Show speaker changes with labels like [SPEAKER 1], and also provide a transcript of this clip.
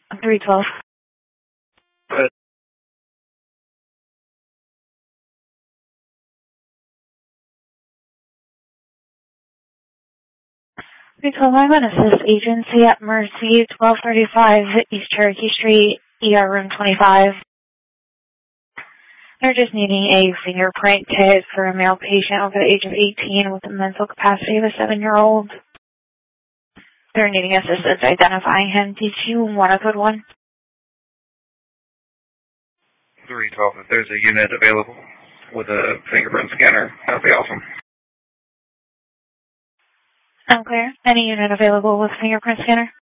[SPEAKER 1] 312.
[SPEAKER 2] Good.
[SPEAKER 1] 312, I'm an assist agency at Mercy, 1235 East Cherokee Street, ER room 25. They're just needing a fingerprint kit for a male patient over the age of 18 with a mental capacity of a 7-year-old. They're needing assistance identifying him. Did you want a good one?
[SPEAKER 2] 312, if there's a unit available with a fingerprint scanner, that'd be awesome.
[SPEAKER 1] I'm clear. Any unit available with fingerprint scanner?